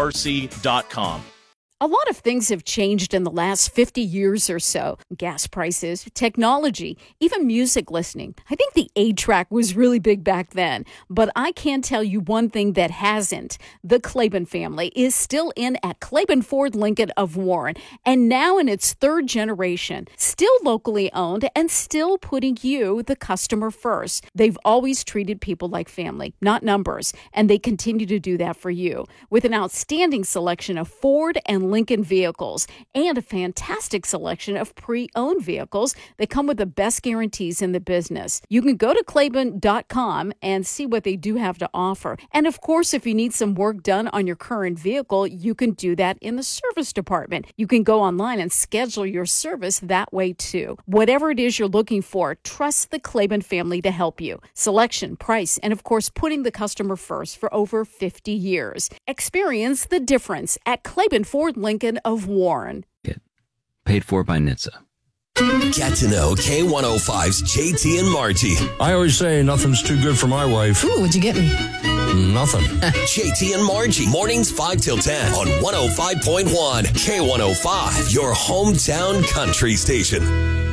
claibornrc.com. A lot of things have changed in the last 50 years or so. Gas prices, technology, even music listening. I think the 8-track was really big back then, but I can tell you one thing that hasn't. The Claiborne family is still in at Claiborne Ford Lincoln of Warren, and now in its third generation, still locally owned and still putting you, the customer, first. They've always treated people like family, not numbers, and they continue to do that for you. With an outstanding selection of Ford and Lincoln vehicles and a fantastic selection of pre-owned vehicles that come with the best guarantees in the business. You can go to claiborne.com and see what they do have to offer. And of course, if you need some work done on your current vehicle, you can do that in the service department. You can go online and schedule your service that way too. Whatever it is you're looking for, trust the Claiborne family to help you. Selection, price, and of course, putting the customer first for over 50 years. Experience the difference at Claiborne Ford Lincoln of Warren. Paid for by NHTSA. Get to know K105's JT and Margie. I always say nothing's too good for my wife. Ooh, what'd you get me? Nothing. JT and Margie, mornings 5 till 10 on 105.1 K105, your hometown country station.